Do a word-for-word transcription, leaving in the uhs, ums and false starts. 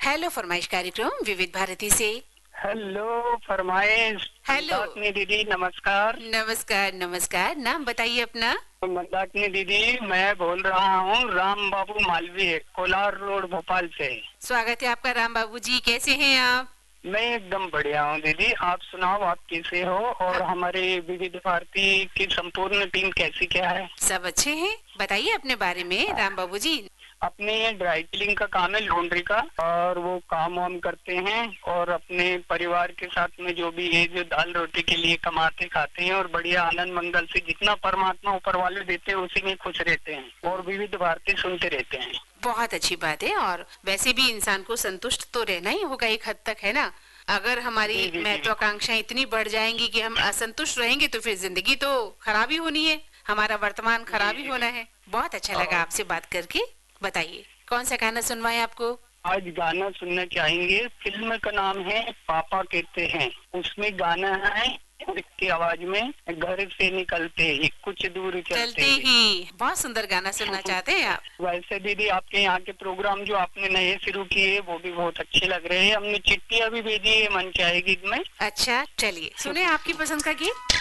Hello फरमाइश कार्यक्रम विविध भारती से। हेलो फरमाइश। हेलो मंदाकिनी दीदी नमस्कार। नमस्कार नमस्कार। नाम बताइए अपना। मंदाकिनी दीदी मैं बोल रहा हूँ राम बाबू मालवीय, कोलार रोड भोपाल से। स्वागत है आपका राम बाबू जी, कैसे हैं आप? मैं एकदम बढ़िया हूँ दीदी, आप सुनाओ आप कैसे हो और हाँ, हमारे विविध भारती की संपूर्ण टीम कैसी क्या है? सब अच्छे हैं। बताइए अपने बारे में राम बाबू जी। अपने ये ड्राई क्लीनिंग का काम है, लॉन्ड्री का, और वो काम वाम करते हैं और अपने परिवार के साथ में जो भी है जो दाल रोटी के लिए कमाते खाते हैं और बढ़िया आनंद मंगल से जितना परमात्मा ऊपर वाले देते हैं उसी में खुश रहते हैं और विविध भारती सुनते रहते हैं। बहुत अच्छी बात है। और वैसे भी इंसान को संतुष्ट तो रहना ही होगा एक हद तक, है ना? अगर हमारी जी जी जी महत्वाकांक्षाएं इतनी बढ़ जाएंगी कि हम असंतुष्ट रहेंगे तो फिर जिंदगी तो खराब ही होनी है, हमारा वर्तमान जी खराब ही जी होना जी। है। बहुत अच्छा लगा और आपसे बात करके। बताइए कौन सा गाना सुनवाएं आपको? आज गाना सुनना चाहेंगे, फिल्म का नाम है पापा कहते हैं, उसमें गाना है की आवाज में, घर से निकलते ही कुछ दूर चलते चलते ही। ही। बहुत सुंदर गाना सुनना चाहते हैं आप? वैसे दीदी आपके यहाँ के प्रोग्राम जो आपने नए शुरू किए वो भी बहुत अच्छे लग रहे हैं, हमने चिट्ठियाँ भी भेजी है मन चाहे गीत में। अच्छा चलिए सुने आपकी पसंद का गीत।